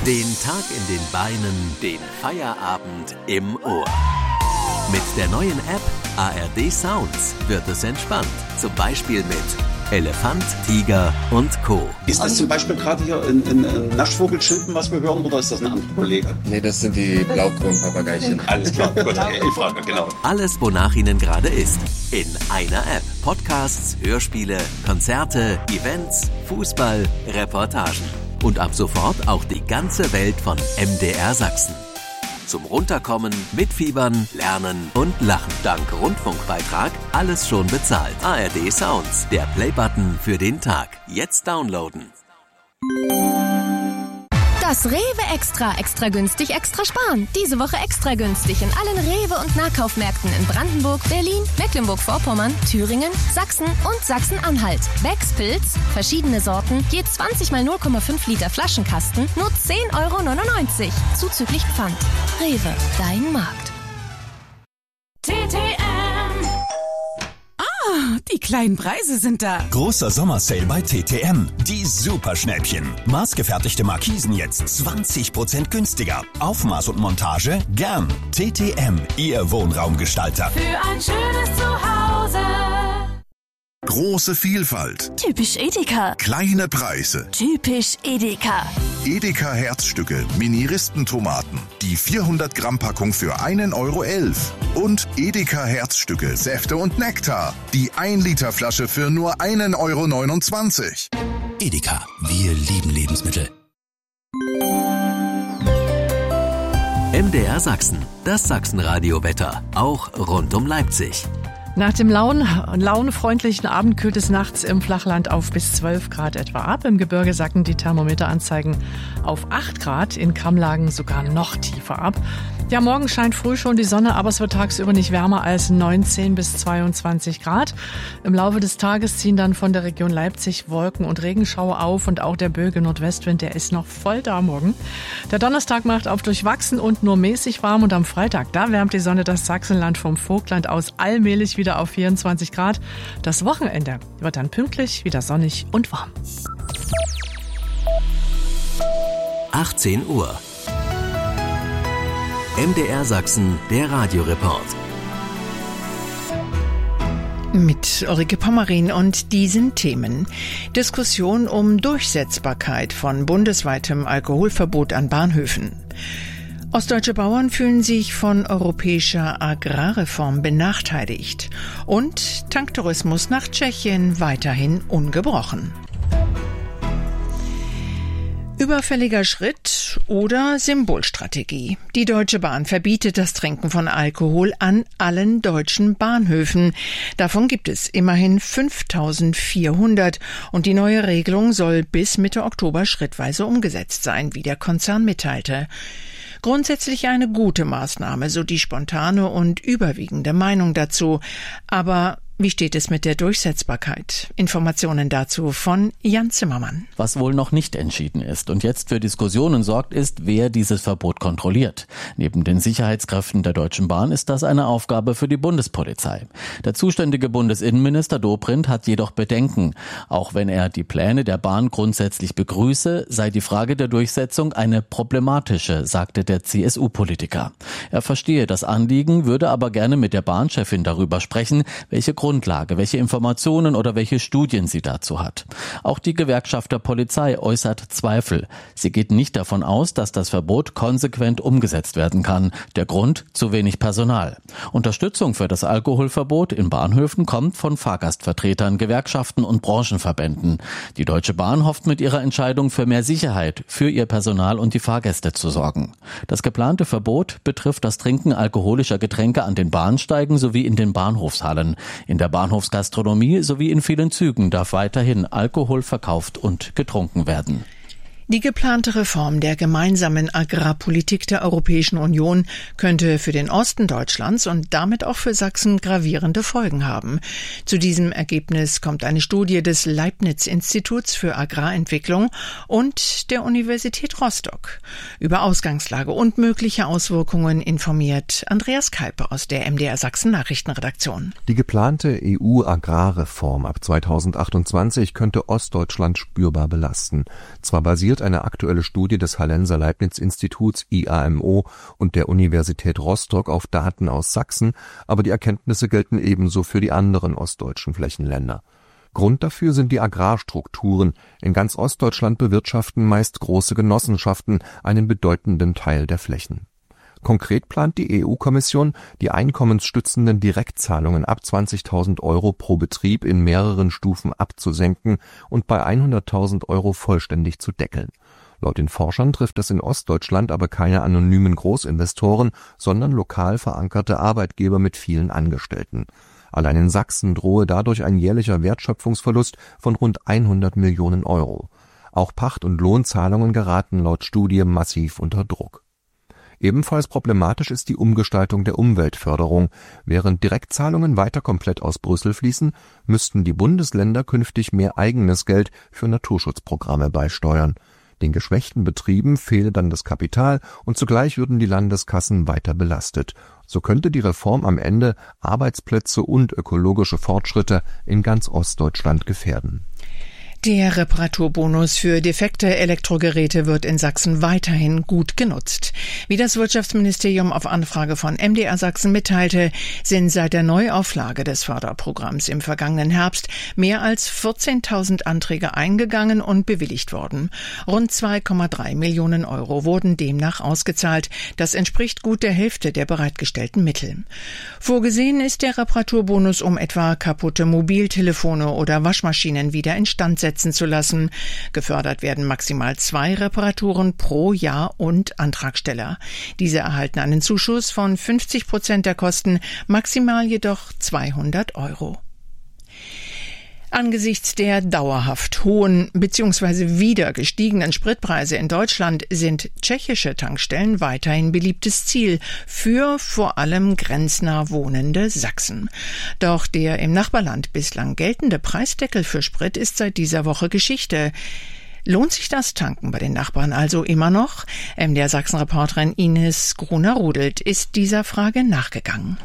Den Tag in den Beinen, den Feierabend im Ohr. Mit der neuen App ARD Sounds wird es entspannt. Zum Beispiel mit Elefant, Tiger und Co. Ist das zum Beispiel gerade hier ein Naschvogelschilpen, was wir hören, oder ist das ein anderer Kollege? Nee, das sind die Blaukronpapageien. Alles klar, gut, ich frage, genau. Alles, wonach Ihnen gerade ist. In einer App. Podcasts, Hörspiele, Konzerte, Events, Fußball, Reportagen. Und ab sofort auch die ganze Welt von MDR Sachsen. Zum Runterkommen, Mitfiebern, Lernen und Lachen. Dank Rundfunkbeitrag alles schon bezahlt. ARD Sounds, der Playbutton für den Tag. Jetzt downloaden. Das Rewe Extra günstig, extra sparen. Diese Woche extra günstig in allen Rewe- und Nahkaufmärkten in Brandenburg, Berlin, Mecklenburg-Vorpommern, Thüringen, Sachsen und Sachsen-Anhalt. Becks Pilz, verschiedene Sorten, je 20 mal 0,5 Liter Flaschenkasten, nur 10,99 €. Zuzüglich Pfand. Rewe, dein Markt. Die kleinen Preise sind da. Großer Sommersale bei TTM. Die Superschnäppchen. Maßgefertigte Markisen jetzt 20% günstiger. Aufmaß und Montage gern. TTM, Ihr Wohnraumgestalter. Für ein schönes Zuhause. Große Vielfalt. Typisch Edeka. Kleine Preise. Typisch Edeka. Edeka Herzstücke, Mini-Ristentomaten. Die 400 Gramm Packung für 1,11 €. Und Edeka Herzstücke, Säfte und Nektar. Die 1 Liter Flasche für nur 1,29 €. Edeka, wir lieben Lebensmittel. MDR Sachsen, das Sachsenradio-Wetter. Auch rund um Leipzig. Nach dem launefreundlichen Abend kühlt es nachts im Flachland auf bis 12 Grad etwa ab. Im Gebirge sacken die Thermometeranzeigen auf 8 Grad, in Kammlagen sogar noch tiefer ab. Ja, morgen scheint früh schon die Sonne, aber es wird tagsüber nicht wärmer als 19 bis 22 Grad. Im Laufe des Tages ziehen dann von der Region Leipzig Wolken- und Regenschauer auf und auch der böige Nordwestwind, der ist noch voll da morgen. Der Donnerstag macht auf durchwachsen und nur mäßig warm und am Freitag, da wärmt die Sonne das Sachsenland vom Vogtland aus allmählich wieder auf 24 Grad. Das Wochenende wird dann pünktlich wieder sonnig und warm. 18 Uhr. MDR Sachsen, der Radioreport. Mit Ulrike Pommerin und diesen Themen. Diskussion um Durchsetzbarkeit von bundesweitem Alkoholverbot an Bahnhöfen. Ostdeutsche Bauern fühlen sich von europäischer Agrarreform benachteiligt. Und Tanktourismus nach Tschechien weiterhin ungebrochen. Überfälliger Schritt oder Symbolstrategie. Die Deutsche Bahn verbietet das Trinken von Alkohol an allen deutschen Bahnhöfen. Davon gibt es immerhin 5.400 und die neue Regelung soll bis Mitte Oktober schrittweise umgesetzt sein, wie der Konzern mitteilte. Grundsätzlich eine gute Maßnahme, so die spontane und überwiegende Meinung dazu. Aber wie steht es mit der Durchsetzbarkeit? Informationen dazu von Jan Zimmermann. Was wohl noch nicht entschieden ist und jetzt für Diskussionen sorgt, ist, wer dieses Verbot kontrolliert. Neben den Sicherheitskräften der Deutschen Bahn ist das eine Aufgabe für die Bundespolizei. Der zuständige Bundesinnenminister Dobrindt hat jedoch Bedenken. Auch wenn er die Pläne der Bahn grundsätzlich begrüße, sei die Frage der Durchsetzung eine problematische, sagte der CSU-Politiker. Er verstehe das Anliegen, würde aber gerne mit der Bahnchefin darüber sprechen, welche Grundlage, welche Informationen oder welche Studien sie dazu hat. Auch die Gewerkschaft der Polizei äußert Zweifel. Sie geht nicht davon aus, dass das Verbot konsequent umgesetzt werden kann. Der Grund: zu wenig Personal. Unterstützung für das Alkoholverbot in Bahnhöfen kommt von Fahrgastvertretern, Gewerkschaften und Branchenverbänden. Die Deutsche Bahn hofft mit ihrer Entscheidung für mehr Sicherheit für ihr Personal und die Fahrgäste zu sorgen. Das geplante Verbot betrifft das Trinken alkoholischer Getränke an den Bahnsteigen sowie in den Bahnhofshallen. In der Bahnhofsgastronomie sowie in vielen Zügen darf weiterhin Alkohol verkauft und getrunken werden. Die geplante Reform der gemeinsamen Agrarpolitik der Europäischen Union könnte für den Osten Deutschlands und damit auch für Sachsen gravierende Folgen haben. Zu diesem Ergebnis kommt eine Studie des Leibniz-Instituts für Agrarentwicklung und der Universität Rostock. Über Ausgangslage und mögliche Auswirkungen informiert Andreas Keipe aus der MDR Sachsen Nachrichtenredaktion. Die geplante EU-Agrarreform ab 2028 könnte Ostdeutschland spürbar belasten. Zwar basiert stellt eine aktuelle Studie des Hallenser Leibniz-Instituts IAMO und der Universität Rostock auf Daten aus Sachsen, aber die Erkenntnisse gelten ebenso für die anderen ostdeutschen Flächenländer. Grund dafür sind die Agrarstrukturen. In ganz Ostdeutschland bewirtschaften meist große Genossenschaften einen bedeutenden Teil der Flächen. Konkret plant die EU-Kommission, die einkommensstützenden Direktzahlungen ab 20.000 € pro Betrieb in mehreren Stufen abzusenken und bei 100.000 € vollständig zu deckeln. Laut den Forschern trifft das in Ostdeutschland aber keine anonymen Großinvestoren, sondern lokal verankerte Arbeitgeber mit vielen Angestellten. Allein in Sachsen drohe dadurch ein jährlicher Wertschöpfungsverlust von rund 100 Millionen €. Auch Pacht- und Lohnzahlungen geraten laut Studie massiv unter Druck. Ebenfalls problematisch ist die Umgestaltung der Umweltförderung. Während Direktzahlungen weiter komplett aus Brüssel fließen, müssten die Bundesländer künftig mehr eigenes Geld für Naturschutzprogramme beisteuern. Den geschwächten Betrieben fehle dann das Kapital und zugleich würden die Landeskassen weiter belastet. So könnte die Reform am Ende Arbeitsplätze und ökologische Fortschritte in ganz Ostdeutschland gefährden. Der Reparaturbonus für defekte Elektrogeräte wird in Sachsen weiterhin gut genutzt. Wie das Wirtschaftsministerium auf Anfrage von MDR Sachsen mitteilte, sind seit der Neuauflage des Förderprogramms im vergangenen Herbst mehr als 14.000 Anträge eingegangen und bewilligt worden. Rund 2,3 Millionen € wurden demnach ausgezahlt. Das entspricht gut der Hälfte der bereitgestellten Mittel. Vorgesehen ist der Reparaturbonus, um etwa kaputte Mobiltelefone oder Waschmaschinen wieder instand setzen zu lassen. Gefördert werden maximal 2 Reparaturen pro Jahr und Antragsteller. Diese erhalten einen Zuschuss von 50% der Kosten, maximal jedoch 200 €. Angesichts der dauerhaft hohen bzw. wieder gestiegenen Spritpreise in Deutschland sind tschechische Tankstellen weiterhin beliebtes Ziel für vor allem grenznah wohnende Sachsen. Doch der im Nachbarland bislang geltende Preisdeckel für Sprit ist seit dieser Woche Geschichte. Lohnt sich das Tanken bei den Nachbarn also immer noch? MDR Sachsen-Reporterin Ines Gruner-Rudelt ist dieser Frage nachgegangen.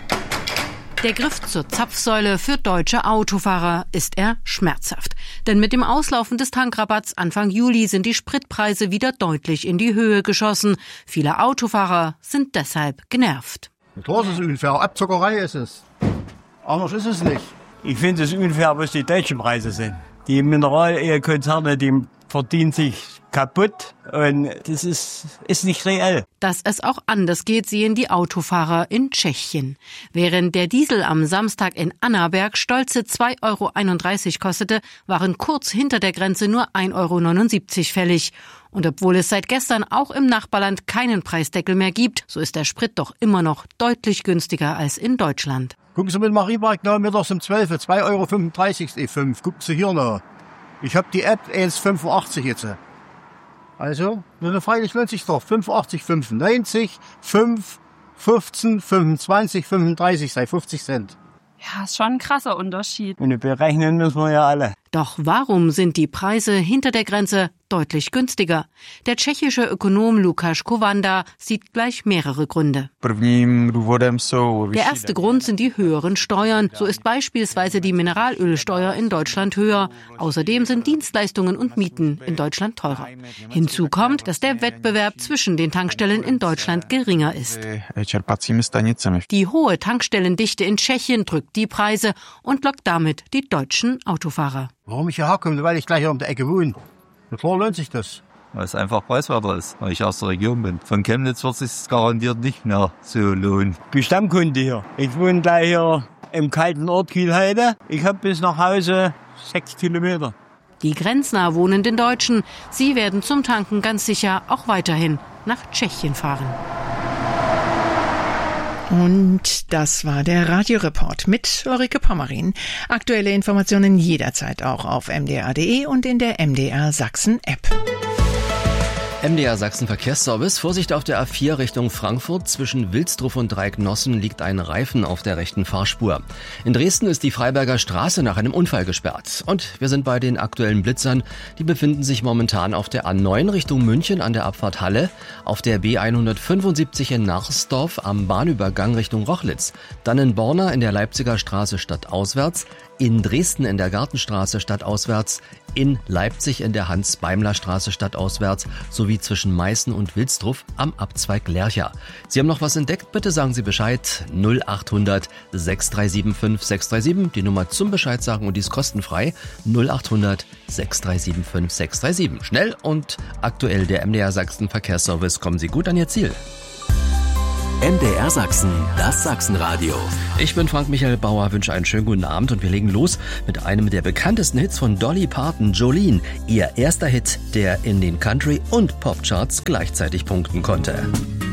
Der Griff zur Zapfsäule für deutsche Autofahrer ist er schmerzhaft. Denn mit dem Auslaufen des Tankrabatts Anfang Juli sind die Spritpreise wieder deutlich in die Höhe geschossen. Viele Autofahrer sind deshalb genervt. Das ist unfair. Abzockerei ist es. Anders ist es nicht. Ich finde es unfair, was die deutschen Preise sind. Die Mineralölkonzerne, die verdienen sich kaputt und das ist nicht reell. Dass es auch anders geht, sehen die Autofahrer in Tschechien. Während der Diesel am Samstag in Annaberg stolze 2,31 € kostete, waren kurz hinter der Grenze nur 1,79 € fällig. Und obwohl es seit gestern auch im Nachbarland keinen Preisdeckel mehr gibt, so ist der Sprit doch immer noch deutlich günstiger als in Deutschland. Gucken Sie mit Marieberg noch mittags um 12 €, 2,35 € E5. Gucken Sie hier noch. Ich habe die App 1,85 jetzt. Also, freilich lohnt sich doch. 85, 95, 5, 15, 25, 35, sei 50 Cent. Ja, ist schon ein krasser Unterschied. Und berechnen müssen wir ja alle. Doch warum sind die Preise hinter der Grenze deutlich günstiger? Der tschechische Ökonom Lukáš Kovanda sieht gleich mehrere Gründe. Der erste Grund sind die höheren Steuern. So ist beispielsweise die Mineralölsteuer in Deutschland höher. Außerdem sind Dienstleistungen und Mieten in Deutschland teurer. Hinzu kommt, dass der Wettbewerb zwischen den Tankstellen in Deutschland geringer ist. Die hohe Tankstellendichte in Tschechien drückt die Preise und lockt damit die deutschen Autofahrer. Warum ich hierher komme? Weil ich gleich hier um die Ecke wohne. Na klar lohnt sich das. Weil es einfach preiswerter ist, weil ich aus der Region bin. Von Chemnitz wird es sich garantiert nicht mehr so lohnen. Ich bin Stammkunde hier. Ich wohne gleich hier im kalten Ort Kielheide. Ich habe bis nach Hause 6 Kilometer. Die grenznah wohnenden Deutschen, sie werden zum Tanken ganz sicher auch weiterhin nach Tschechien fahren. Und das war der Radioreport mit Ulrike Pommerin. Aktuelle Informationen jederzeit auch auf mdr.de und in der MDR Sachsen App. MDR Sachsen Verkehrsservice. Vorsicht auf der A4 Richtung Frankfurt. Zwischen Wilsdruff und Dreiecknossen liegt ein Reifen auf der rechten Fahrspur. In Dresden ist die Freiberger Straße nach einem Unfall gesperrt. Und wir sind bei den aktuellen Blitzern. Die befinden sich momentan auf der A9 Richtung München an der Abfahrt Halle, auf der B175 in Narsdorf am Bahnübergang Richtung Rochlitz, dann in Borna in der Leipziger Straße stadtauswärts, in Dresden in der Gartenstraße stadtauswärts, in Leipzig in der Hans-Beimler-Straße stadtauswärts sowie zwischen Meißen und Wilsdruff am Abzweig Lercha. Sie haben noch was entdeckt? Bitte sagen Sie Bescheid. 0800 6375 637, die Nummer zum Bescheid sagen und die ist kostenfrei. 0800 6375 637. Schnell und aktuell der MDR Sachsen Verkehrsservice. Kommen Sie gut an Ihr Ziel. MDR Sachsen, das Sachsenradio. Ich bin Frank-Michael Bauer, wünsche einen schönen guten Abend und wir legen los mit einem der bekanntesten Hits von Dolly Parton, Jolene. Ihr erster Hit, der in den Country- und Pop-Charts gleichzeitig punkten konnte.